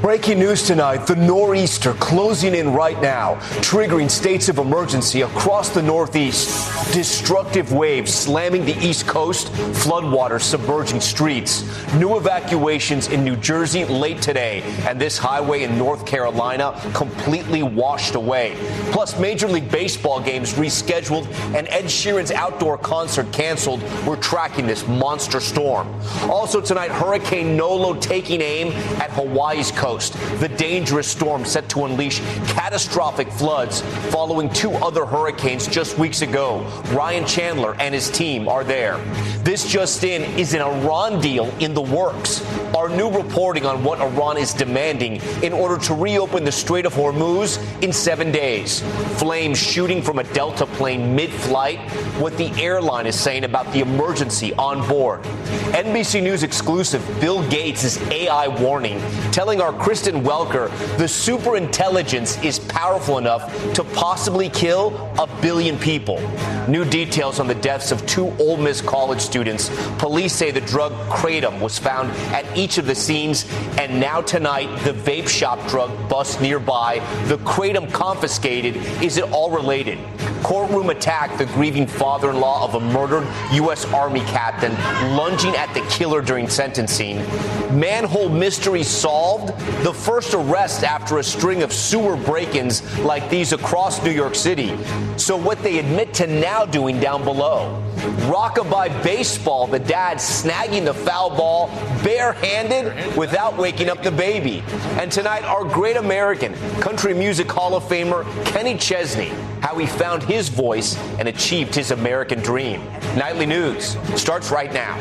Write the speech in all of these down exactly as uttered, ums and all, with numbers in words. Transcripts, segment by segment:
Breaking news tonight, the nor'easter closing in right now, triggering states of emergency across the Northeast. Destructive waves slamming the East Coast, floodwaters submerging streets. New evacuations in New Jersey late today, and this highway in North Carolina completely washed away. Plus, Major League Baseball games rescheduled and Ed Sheeran's outdoor concert canceled. We're tracking this monster storm. Also tonight, Hurricane Nolo taking aim at Hawaii's coast. The dangerous storm set to unleash catastrophic floods following two other hurricanes just weeks ago. Ryan Chandler and his team are there. This just in is an Iran deal in the works. Our new reporting on what Iran is demanding in order to reopen the Strait of Hormuz in seven days. Flames shooting from a Delta plane mid-flight. What the airline is saying about the emergency on board. N B C News exclusive, Bill Gates' A I warning, telling our Kristen Welker the superintelligence is powerful enough to possibly kill a billion people. New details on the deaths of two Ole Miss college students. Police say the drug kratom was found at each of the scenes. And now tonight, the vape shop drug bust nearby. The kratom confiscated. Is it all related? Courtroom attack, the grieving father-in-law of a murdered U S Army captain lunging at the killer during sentencing. Manhole mystery solved. The first arrest after a string of sewer break-ins like these across New York City. So what they admit to now doing down below. Rockabye baseball, the dad snagging the foul ball barehanded without waking up the baby. And tonight, our great American country music Hall of Famer Kenny Chesney, how he found his voice and achieved his American dream. Nightly News starts right now.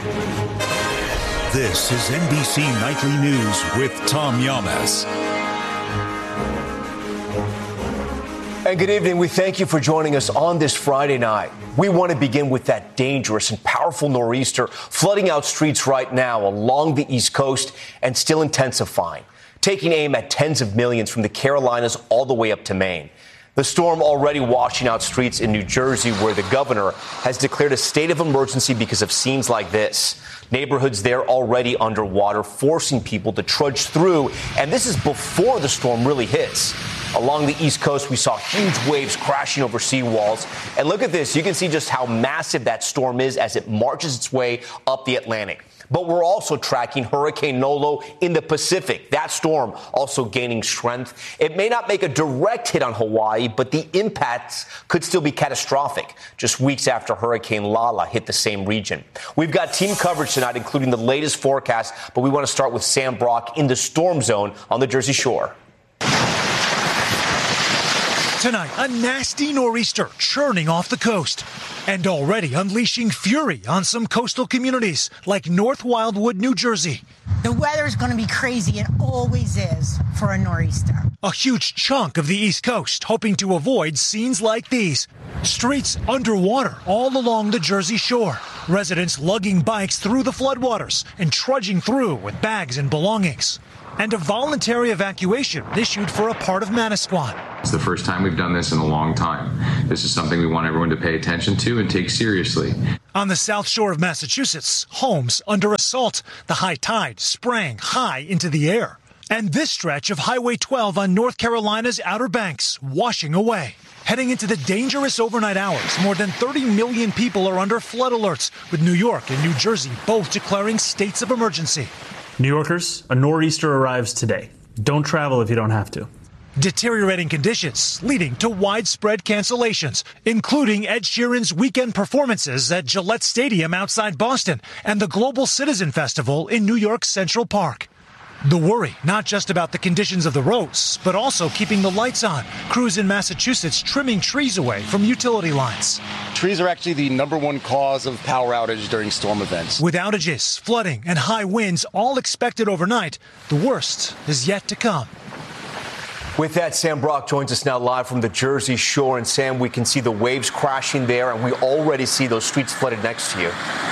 This is N B C Nightly News with Tom Llamas. And good evening. We thank you for joining us on this Friday night. We want to begin with that dangerous and powerful nor'easter flooding out streets right now along the East Coast and still intensifying, taking aim at tens of millions from the Carolinas all the way up to Maine. The storm already washing out streets in New Jersey, where the governor has declared a state of emergency because of scenes like this. Neighborhoods there already underwater, forcing people to trudge through. And this is before the storm really hits. Along the East Coast, we saw huge waves crashing over seawalls. And look at this. You can see just how massive that storm is as it marches its way up the Atlantic. But we're also tracking Hurricane Nolo in the Pacific. That storm also gaining strength. It may not make a direct hit on Hawaii, but the impacts could still be catastrophic just weeks after Hurricane Lala hit the same region. We've got team coverage tonight, including the latest forecast, but we want to start with Sam Brock in the storm zone on the Jersey Shore. Tonight, a nasty nor'easter churning off the coast and already unleashing fury on some coastal communities like North Wildwood, New Jersey. The weather's going to be crazy. It always is for a nor'easter. A huge chunk of the East Coast hoping to avoid scenes like these. Streets underwater all along the Jersey Shore. Residents lugging bikes through the floodwaters and trudging through with bags and belongings. And a voluntary evacuation issued for a part of Manasquan. It's the first time we've done this in a long time. This is something we want everyone to pay attention to and take seriously. On the south shore of Massachusetts, homes under assault, the high tide sprang high into the air. And this stretch of Highway twelve on North Carolina's Outer Banks washing away. Heading into the dangerous overnight hours, more than thirty million people are under flood alerts, with New York and New Jersey both declaring states of emergency. New Yorkers, a nor'easter arrives today. Don't travel if you don't have to. Deteriorating conditions leading to widespread cancellations, including Ed Sheeran's weekend performances at Gillette Stadium outside Boston and the Global Citizen Festival in New York's Central Park. The worry, not just about the conditions of the roads, but also keeping the lights on. Crews in Massachusetts trimming trees away from utility lines. Trees are actually the number one cause of power outage during storm events. With outages, flooding, and high winds all expected overnight, the worst is yet to come. With that, Sam Brock joins us now live from the Jersey Shore. And Sam, we can see the waves crashing there, and we already see those streets flooded next to you.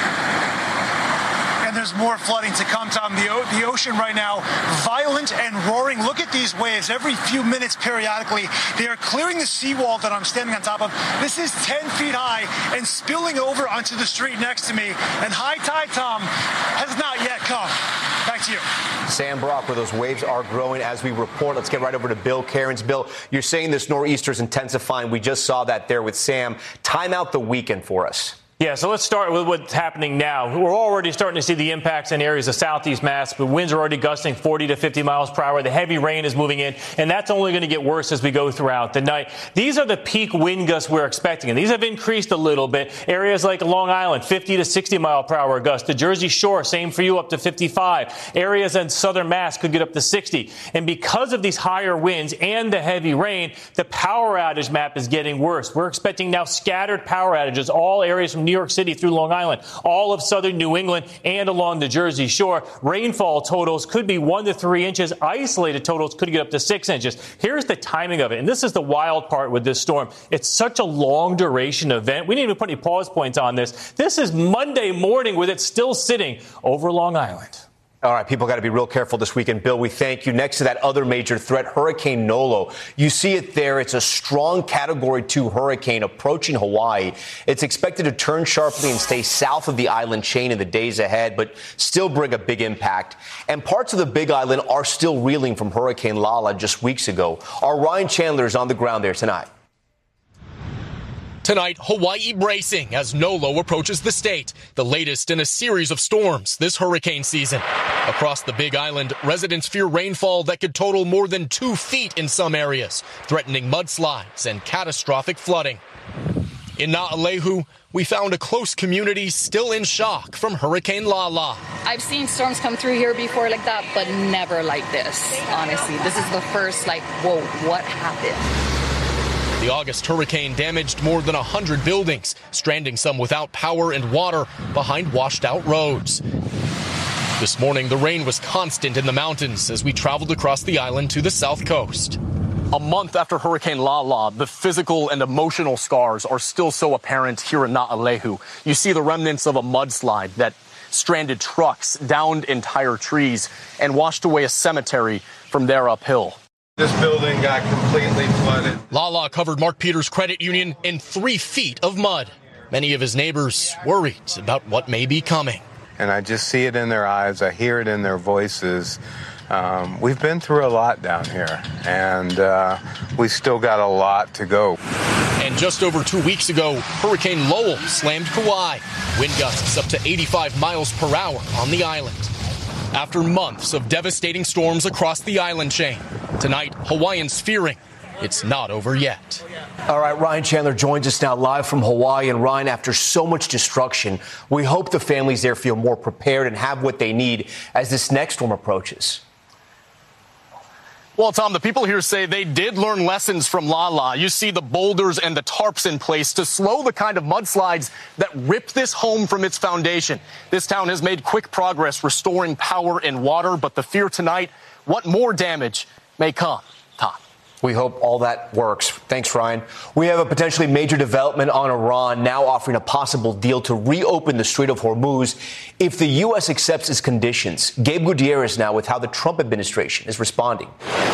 And there's more flooding to come, Tom. The, o- the ocean right now, violent and roaring. Look at these waves every few minutes periodically. They are clearing the seawall that I'm standing on top of. This is ten feet high and spilling over onto the street next to me. And high tide, Tom, has not yet come. Back to to you. Sam Brock, where those waves are growing as we report. Let's get right over to Bill Cairns. Bill, you're saying this nor'easter is intensifying. We just saw that there with Sam. Time out the weekend for us. Yeah, so let's start with what's happening now. We're already starting to see the impacts in areas of southeast Mass, but winds are already gusting forty to fifty miles per hour. The heavy rain is moving in, and that's only going to get worse as we go throughout the night. These are the peak wind gusts we're expecting, and these have increased a little bit. Areas like Long Island, fifty to sixty mile per hour gusts. The Jersey Shore, same for you, up to fifty-five. Areas in southern Mass could get up to sixty. And because of these higher winds and the heavy rain, the power outage map is getting worse. We're expecting now scattered power outages, all areas from New York City through Long Island, all of southern New England, and along the Jersey Shore. Rainfall totals could be one to three inches. Isolated totals could get up to six inches. Here's the timing of it, and this is the wild part with this storm. It's such a long duration event. We didn't even put any pause points on this. This is Monday morning with it still sitting over Long Island. All right, people got to be real careful this weekend. Bill, we thank you. Next to that other major threat, Hurricane Nolo. You see it there. It's a strong Category two hurricane approaching Hawaii. It's expected to turn sharply and stay south of the island chain in the days ahead, but still bring a big impact. And parts of the Big Island are still reeling from Hurricane Lala just weeks ago. Our Ryan Chandler is on the ground there tonight. Tonight, Hawaii bracing as Nolo approaches the state, the latest in a series of storms this hurricane season. Across the Big Island, residents fear rainfall that could total more than two feet in some areas, threatening mudslides and catastrophic flooding. In Naʻalehu, we found a close community still in shock from Hurricane Lala. I've seen storms come through here before like that, but never like this, honestly. This is the first, like, whoa, what happened? The August hurricane damaged more than one hundred buildings, stranding some without power and water behind washed-out roads. This morning, the rain was constant in the mountains as we traveled across the island to the south coast. A month after Hurricane Lala, the physical and emotional scars are still so apparent here in Naʻalehu. You see the remnants of a mudslide that stranded trucks, downed entire trees, and washed away a cemetery from there uphill. This building got completely flooded. Lala covered Mark Peters Credit Union in three feet of mud. Many of his neighbors worried about what may be coming. And I just see it in their eyes. I hear it in their voices. Um, we've been through a lot down here, and uh, we still got a lot to go. And just over two weeks ago, Hurricane Lowell slammed Kauai. Wind gusts up to eighty-five miles per hour on the island. After months of devastating storms across the island chain, tonight, Hawaiians fearing it's not over yet. All right, Ryan Chandler joins us now live from Hawaii. And Ryan, after so much destruction, we hope the families there feel more prepared and have what they need as this next storm approaches. Well, Tom, the people here say they did learn lessons from Lala. You see the boulders and the tarps in place to slow the kind of mudslides that ripped this home from its foundation. This town has made quick progress restoring power and water, but the fear tonight, what more damage may come. Tom. We hope all that works. Thanks, Ryan. We have a potentially major development on Iran now offering a possible deal to reopen the Strait of Hormuz if the U S accepts its conditions. Gabe Gutierrez now with how the Trump administration is responding.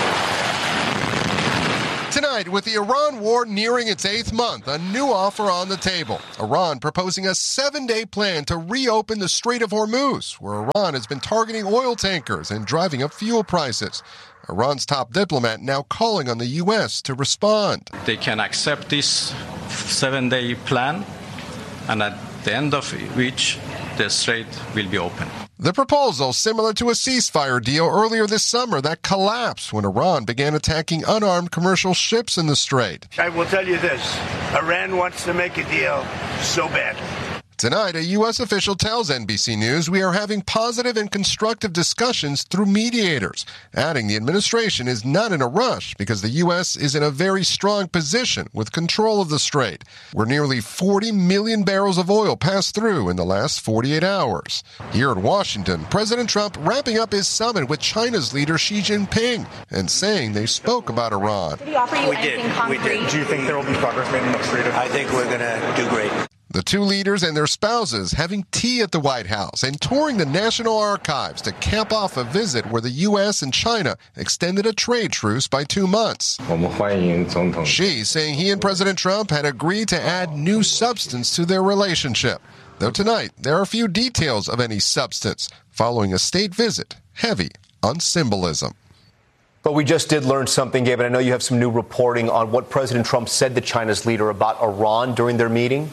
Tonight, with the Iran war nearing its eighth month, a new offer on the table. Iran proposing a seven-day plan to reopen the Strait of Hormuz, where Iran has been targeting oil tankers and driving up fuel prices. Iran's top diplomat now calling on the U S to respond. They can accept this seven-day plan, and at the end of which the strait will be open. The proposal, similar to a ceasefire deal earlier this summer that collapsed when Iran began attacking unarmed commercial ships in the strait. I will tell you this, Iran wants to make a deal so badly. Tonight, a U S official tells N B C News we are having positive and constructive discussions through mediators, adding the administration is not in a rush because the U S is in a very strong position with control of the strait, where nearly forty million barrels of oil passed through in the last forty-eight hours. Here in Washington, President Trump wrapping up his summit with China's leader Xi Jinping and saying they spoke about Iran. Did he offer you we anything did. concrete? We did. Do you think there will be progress made in the strait? I think we're going to do great. The two leaders and their spouses having tea at the White House and touring the National Archives to cap off a visit where the U S and China extended a trade truce by two months. Xi saying he and President Trump had agreed to add new substance to their relationship. Though tonight, there are few details of any substance following a state visit heavy on symbolism. But we just did learn something, Gabe, and I know you have some new reporting on what President Trump said to China's leader about Iran during their meeting.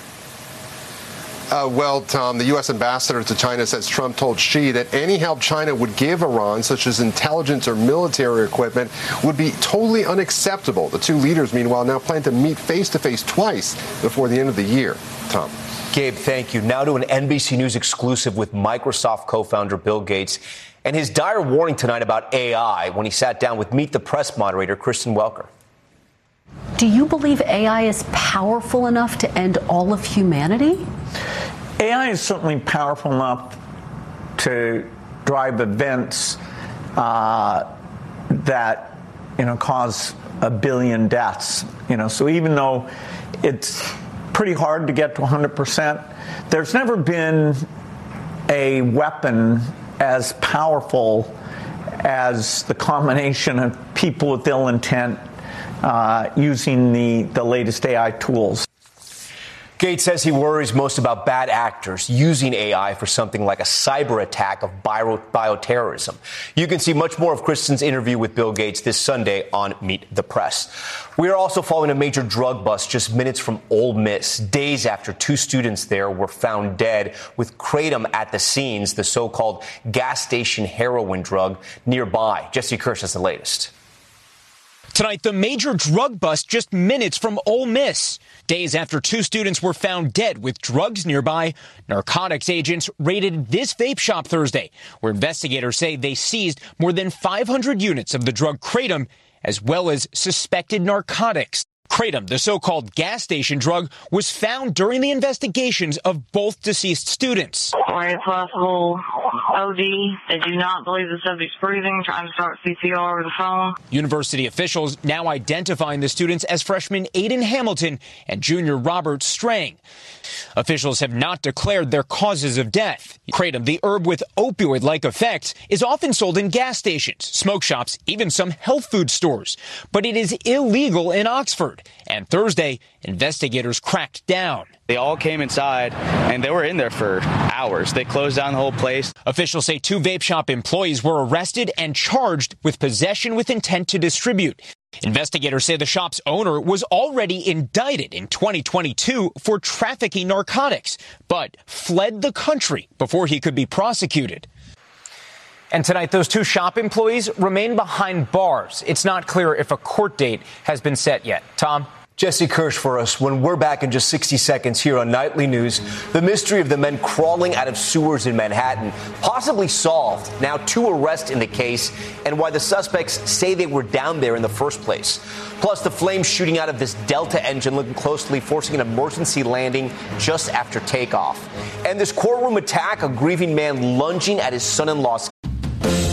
Uh, well, Tom, the U S ambassador to China says Trump told Xi that any help China would give Iran, such as intelligence or military equipment, would be totally unacceptable. The two leaders, meanwhile, now plan to meet face-to-face twice before the end of the year. Tom. Gabe, thank you. Now to an N B C News exclusive with Microsoft co-founder Bill Gates and his dire warning tonight about A I when he sat down with Meet the Press moderator Kristen Welker. Do you believe A I is powerful enough to end all of humanity? A I is certainly powerful enough to drive events uh, that, you know, cause a billion deaths. You know, so even though it's pretty hard to get to one hundred percent, there's never been a weapon as powerful as the combination of people with ill intent uh, using the, the latest A I tools. Gates says he worries most about bad actors using A I for something like a cyber attack of bio- bioterrorism. You can see much more of Kristen's interview with Bill Gates this Sunday on Meet the Press. We are also following a major drug bust just minutes from Ole Miss, days after two students there were found dead with kratom at the scenes, the so-called gas station heroin drug nearby. Jesse Kirsch has the latest. Tonight, the major drug bust just minutes from Ole Miss. Days after two students were found dead with drugs nearby, narcotics agents raided this vape shop Thursday, where investigators say they seized more than five hundred units of the drug kratom, as well as suspected narcotics. Kratom, the so-called gas station drug, was found during the investigations of both deceased students. Very possible O D. They do not believe the subject's breathing, trying to start C P R over the phone. University officials now identifying the students as freshman Aiden Hamilton and junior Robert Strang. Officials have not declared their causes of death. Kratom, the herb with opioid-like effects, is often sold in gas stations, smoke shops, even some health food stores. But it is illegal in Oxford. And Thursday, investigators cracked down. They all came inside, and they were in there for hours. They closed down the whole place. Officials say two vape shop employees were arrested and charged with possession with intent to distribute. Investigators say the shop's owner was already indicted in twenty twenty-two for trafficking narcotics, but fled the country before he could be prosecuted. And tonight, those two shop employees remain behind bars. It's not clear if a court date has been set yet. Tom? Jesse Kirsch for us. When we're back in just sixty seconds here on Nightly News, the mystery of the men crawling out of sewers in Manhattan possibly solved. Now two arrests in the case and why the suspects say they were down there in the first place. Plus the flames shooting out of this Delta engine looking closely, forcing an emergency landing just after takeoff. And this courtroom attack, a grieving man lunging at his son-in-law's